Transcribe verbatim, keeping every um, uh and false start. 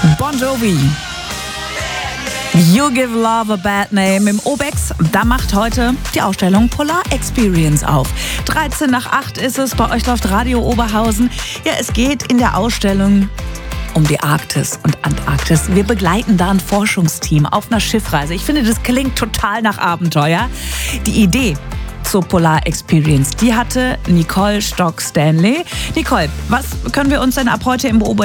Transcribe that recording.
Bon Jovi. You Give Love a Bad Name im Obex. Da macht heute die Ausstellung Polar Experience auf. dreizehn nach acht ist es, bei euch läuft Radio Oberhausen. Ja, es geht in der Ausstellung um die Arktis und Antarktis. Wir begleiten da ein Forschungsteam auf einer Schiffreise. Ich finde, das klingt total nach Abenteuer. Die Idee zur Polar Experience, die hatte Nicole Stock-Stanley. Nicole, was können wir uns denn ab heute im Obex